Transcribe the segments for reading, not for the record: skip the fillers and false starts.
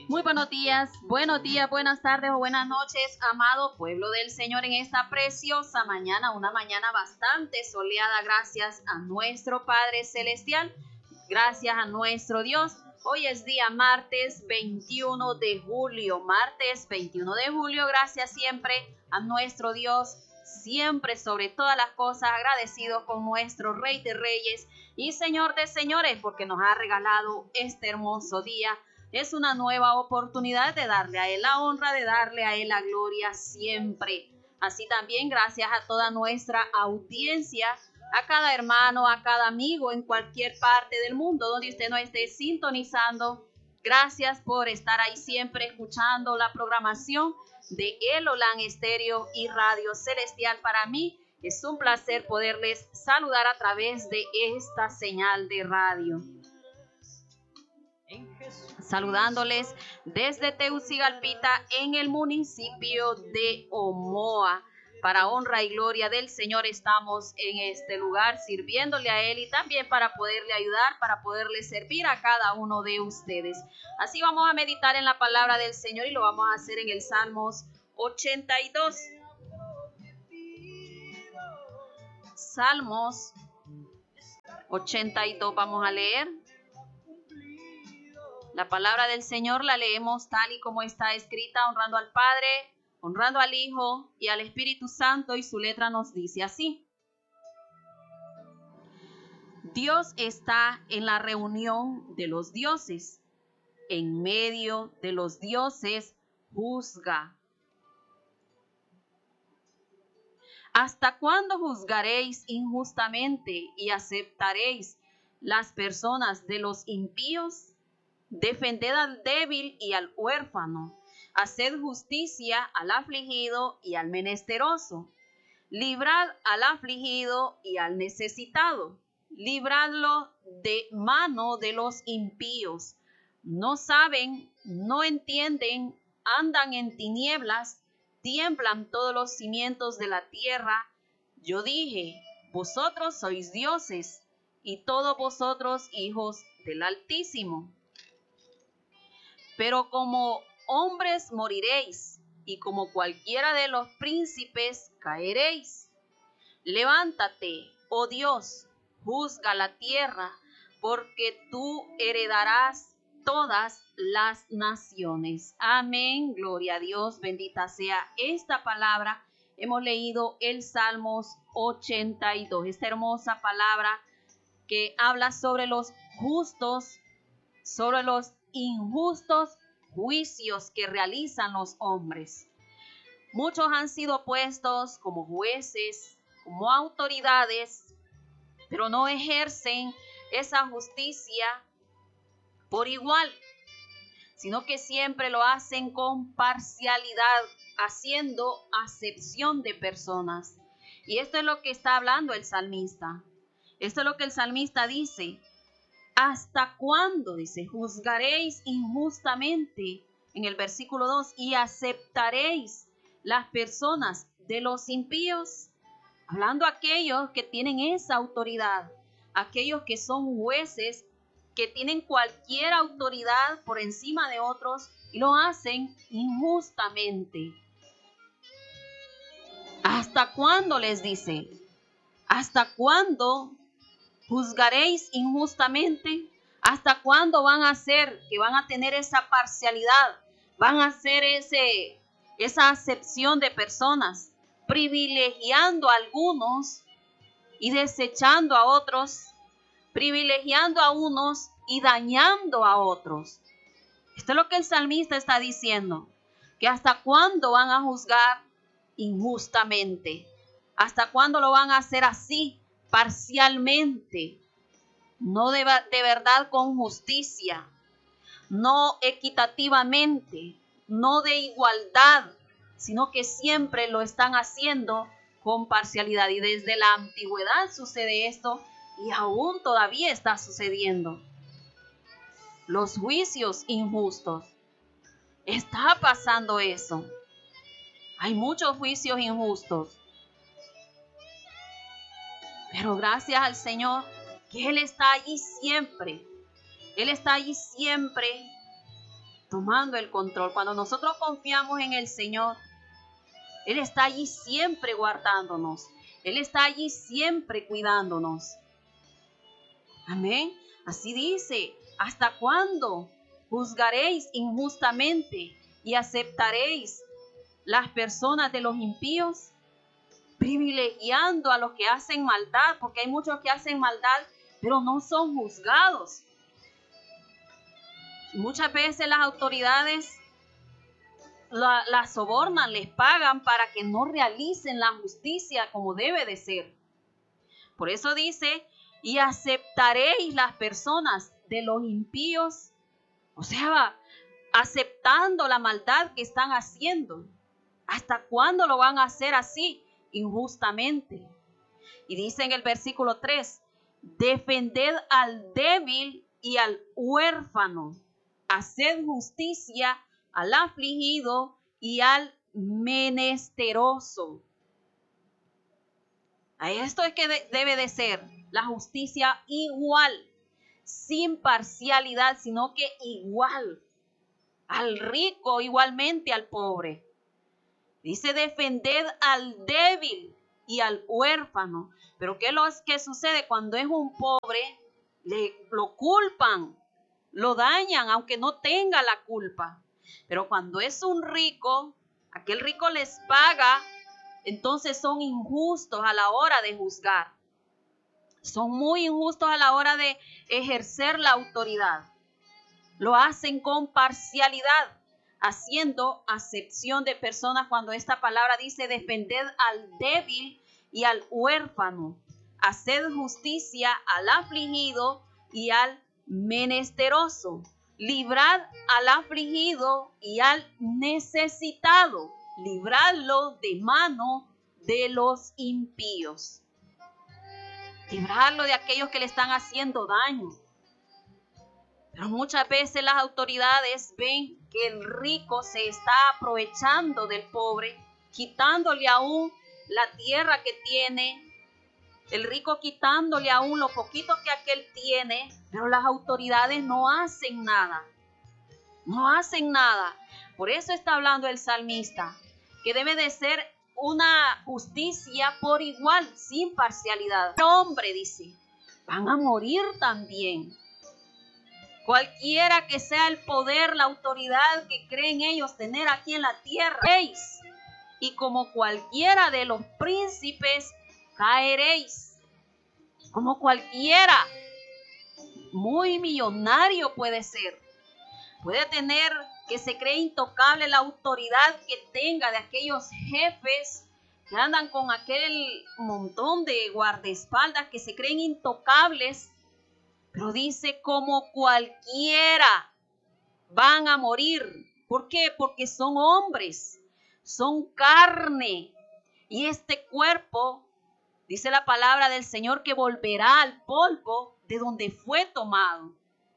Muy buenos días, buenas tardes o buenas noches, amado pueblo del Señor, en esta preciosa mañana, una mañana bastante soleada, gracias a nuestro Padre Celestial, gracias a nuestro Dios. Hoy es día martes 21 de julio, gracias siempre a nuestro Dios, siempre sobre todas las cosas agradecidos con nuestro Rey de Reyes y Señor de Señores, porque nos ha regalado este hermoso día. Es una nueva oportunidad de darle a Él la honra, de darle a Él la gloria siempre. Así también gracias a toda nuestra audiencia, a cada hermano, a cada amigo en cualquier parte del mundo donde usted nos esté sintonizando. Gracias por estar ahí siempre escuchando la programación de El Olán Estéreo y Radio Celestial. Para mí es un placer poderles saludar a través de esta señal de radio. Saludándoles desde Tegucigalpita en el municipio de Omoa. Para honra y gloria del Señor estamos en este lugar sirviéndole a Él y también para poderle ayudar, para poderle servir a cada uno de ustedes. Así vamos a meditar en la palabra del Señor y lo vamos a hacer en el Salmos 82. Salmos 82 vamos a leer. La palabra del Señor la leemos tal y como está escrita, honrando al Padre, honrando al Hijo y al Espíritu Santo, y su letra nos dice así. Dios está en la reunión de los dioses, en medio de los dioses juzga. ¿Hasta cuándo juzgaréis injustamente y aceptaréis las personas de los impíos? Defended al débil y al huérfano, haced justicia al afligido y al menesteroso. Librad al afligido y al necesitado. Libradlo de mano de los impíos. No saben, no entienden, andan en tinieblas, tiemblan todos los cimientos de la tierra. Yo dije, vosotros sois dioses, y todos vosotros hijos del Altísimo. Pero como hombres moriréis, y como cualquiera de los príncipes caeréis. Levántate, oh Dios, juzga la tierra, porque tú heredarás todas las naciones. Amén, gloria a Dios, bendita sea esta palabra. Hemos leído el Salmos 82, esta hermosa palabra que habla sobre los justos, sobre los injustos juicios que realizan los hombres. Muchos han sido puestos como jueces, como autoridades, pero no ejercen esa justicia por igual, sino que siempre lo hacen con parcialidad, haciendo acepción de personas. Y esto es lo que está hablando el salmista. Esto es lo que el salmista dice. ¿Hasta cuándo? Dice, juzgaréis injustamente, en el versículo 2, y aceptaréis las personas de los impíos. Hablando a aquellos que tienen esa autoridad, aquellos que son jueces, que tienen cualquier autoridad por encima de otros y lo hacen injustamente. ¿Hasta cuándo? Les dice. ¿Hasta cuándo juzgaréis injustamente? ¿Hasta cuándo van a hacer que van a tener esa parcialidad? Van a hacer esa acepción de personas, privilegiando a algunos y desechando a otros, privilegiando a unos y dañando a otros. Esto es lo que el salmista está diciendo, que hasta cuándo van a juzgar injustamente, hasta cuándo lo van a hacer así, parcialmente, no de verdad con justicia, no equitativamente, no de igualdad, sino que siempre lo están haciendo con parcialidad. Y desde la antigüedad sucede esto y aún todavía está sucediendo. Los juicios injustos. Está pasando eso. Hay muchos juicios injustos. Pero gracias al Señor que Él está allí siempre. Él está allí siempre tomando el control. Cuando nosotros confiamos en el Señor, Él está allí siempre guardándonos. Él está allí siempre cuidándonos. Amén. Así dice, ¿hasta cuándo juzgaréis injustamente y aceptaréis las personas de los impíos? Privilegiando a los que hacen maldad, porque hay muchos que hacen maldad, pero no son juzgados. Muchas veces las autoridades las sobornan, les pagan para que no realicen la justicia como debe de ser. Por eso dice, y aceptaréis las personas de los impíos, o sea, aceptando la maldad que están haciendo. ¿Hasta cuándo lo van a hacer así? Injustamente. Y dice en el versículo 3, defended al débil y al huérfano, haced justicia al afligido y al menesteroso. A esto es que debe de ser la justicia igual, sin parcialidad, sino que igual al rico, igualmente al pobre. Dice defended al débil y al huérfano. Pero ¿qué es que sucede cuando es un pobre? Lo culpan, lo dañan, aunque no tenga la culpa. Pero cuando es un rico, aquel rico les paga, entonces son injustos a la hora de juzgar. Son muy injustos a la hora de ejercer la autoridad. Lo hacen con parcialidad, haciendo acepción de personas cuando esta palabra dice defended al débil y al huérfano, haced justicia al afligido y al menesteroso, librad al afligido y al necesitado, libradlo de mano de los impíos, librarlo de aquellos que le están haciendo daño. Pero muchas veces las autoridades ven que el rico se está aprovechando del pobre, quitándole aún la tierra que tiene, el rico quitándole aún lo poquito que aquel tiene, pero las autoridades no hacen nada. No hacen nada. Por eso está hablando el salmista, que debe de ser una justicia por igual, sin parcialidad. El hombre, dice, van a morir también. Cualquiera que sea el poder, la autoridad que creen ellos tener aquí en la tierra, caeréis. Y como cualquiera de los príncipes, caeréis. Como cualquiera, muy millonario puede ser. Puede tener que se cree intocable la autoridad que tenga de aquellos jefes que andan con aquel montón de guardaespaldas que se creen intocables. Pero dice, como cualquiera van a morir. ¿Por qué? Porque son hombres, son carne. Y este cuerpo, dice la palabra del Señor, que volverá al polvo de donde fue tomado.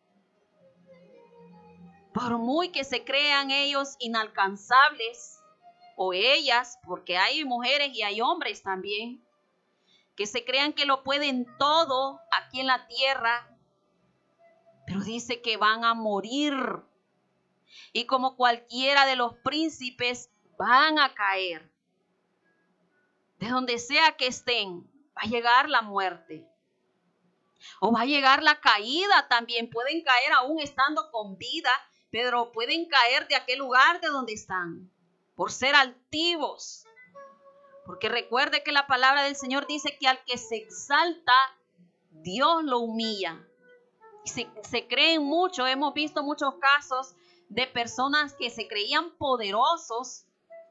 Por muy que se crean ellos inalcanzables, o ellas, porque hay mujeres y hay hombres también, que se crean que lo pueden todo aquí en la tierra, pero dice que van a morir. Y como cualquiera de los príncipes van a caer. De donde sea que estén, va a llegar la muerte. O va a llegar la caída también. Pueden caer aún estando con vida, pero pueden caer de aquel lugar de donde están. Por ser altivos. Porque recuerde que la palabra del Señor dice que al que se exalta, Dios lo humilla. Se creen mucho, hemos visto muchos casos de personas que se creían poderosos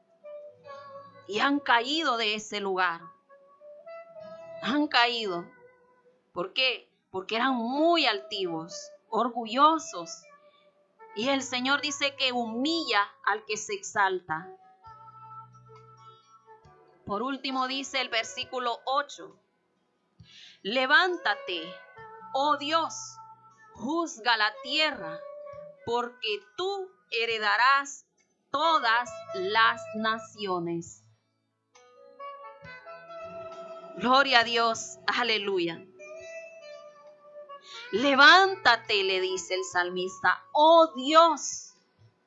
y han caído de ese lugar. Han caído. ¿Por qué? Porque eran muy altivos, orgullosos. Y el Señor dice que humilla al que se exalta. Por último dice el versículo 8. Levántate, oh Dios, juzga la tierra, porque tú heredarás todas las naciones. Gloria a Dios, aleluya. Levántate, le dice el salmista, oh Dios,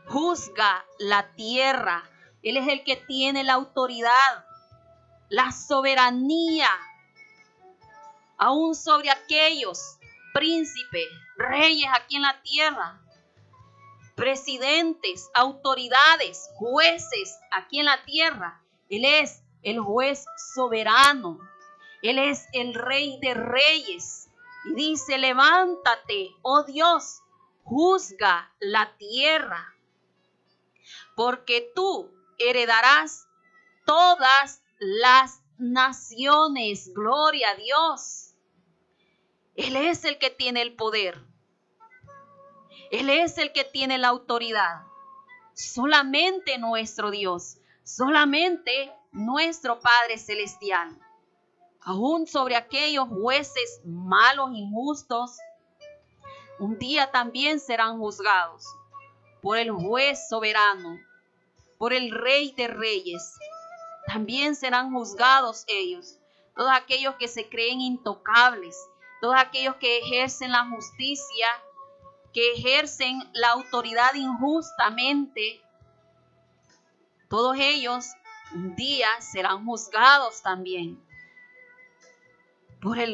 juzga la tierra. Él es el que tiene la autoridad, la soberanía, aún sobre aquellos príncipes, reyes aquí en la tierra, presidentes, autoridades, jueces aquí en la tierra. Él es el juez soberano. Él es el rey de reyes. Y dice, levántate, oh Dios, juzga la tierra, porque tú heredarás todas las naciones. Gloria a Dios. Él es el que tiene el poder. Él es el que tiene la autoridad. Solamente nuestro Dios, solamente nuestro Padre Celestial. Aún sobre aquellos jueces malos, injustos, un día también serán juzgados por el juez soberano, por el Rey de Reyes. También serán juzgados ellos, todos aquellos que se creen intocables, todos aquellos que ejercen la justicia, que ejercen la autoridad injustamente. Todos ellos un día serán juzgados también por el